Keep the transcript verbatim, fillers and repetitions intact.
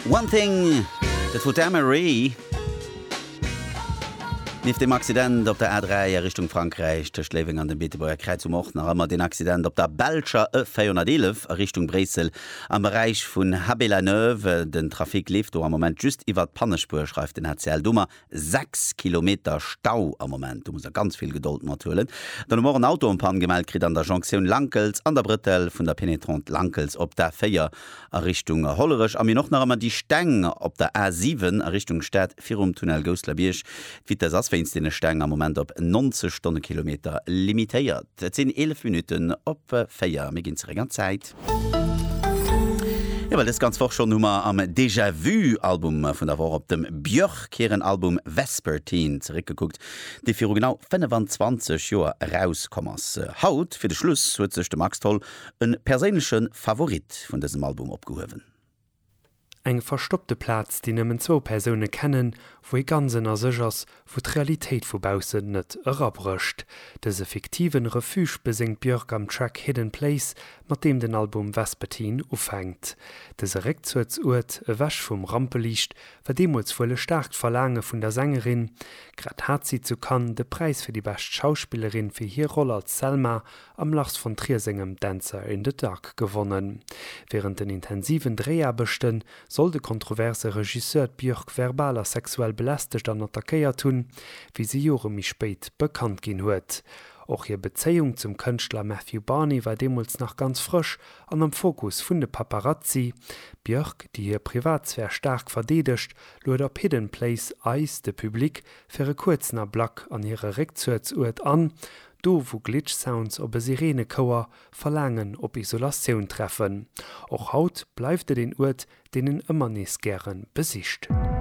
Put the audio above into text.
One thing, dat wo Marie Nif dem Accident op der A drei Richtung Frankreich der Schlewing an den Beetebauer Kreuz zum Mochten immer den Accident op der Belcher E vierhundertelf Richtung Bresel am Bereich vun Habelaneuve den Trafik lief do am moment just iwwer Pannespur schreibt den H C L Dummer sechs Kilometer Stau am moment. Du muss er ganz viel Geduld matlen. Dann morgen Auto um Pan gemeldet krit an der Jonction Lankels an der Brittel vun der Penetrant Lankels op der Feier Richtung Hollerisch am mir noch nach immer die Stäng op der A sieben Richtung Stadt Firum Tunnel Gostlabiersch wie der Satz den Steng am moment op neunzig Stundenkilometer limitéiert. Et sind elf Minuten op Feier mé gin zeréger Zeit. Ja, das ganz fach schon Nummer am Déjà-vu-Album vun der Woche op dem Björk-Keren-Album Vespertine zurückgeguckt, de fir genau fünfundzwanzig Joer rauskommers. Haut fir de Schluss huet sech de Max Toll een perélschen Favorit vun diesem Album opgehowen. Eng verstoppte Platz, die nëmmen zwo Persone kennen, wo e ganzen er sechers, wo d' Realität vubausen net erabrcht. Des effektiven Refuge besingt Björk am Track Hidden Place, mat dem den Album Vespertine ufängt. Des Rekzuuert e wäsch vum Rampelicht, war demuts wolle stark verlange vun der Sängerin. Grad hat sie zu kann de Preis fir die best Schauspielerin fir hier Rolle als Selma am Lachs von Triersingem Dancer in the Dark gewonnen. Während den intensiven Dreharbechten soll de kontroverse Regisseur Björk verbaler sexuell belästigt an attackéiert tun, wie sie Jore mi spät bekannt gin huet. Auch ihr Beziehung zum Künstler Matthew Barney war demals noch ganz frisch an am Fokus vun de Paparazzi. Björk, die ihr Privatsphäre stark verdedigt, lud op Hidden Place Eis de Publik für e kurzener Black an ihre Rückzuuert an, do wo Glitch-Sounds op e Sirenechor verlangen op Isolation treffen. Auch haut bleifte den Ort, denen immer nis gern besicht.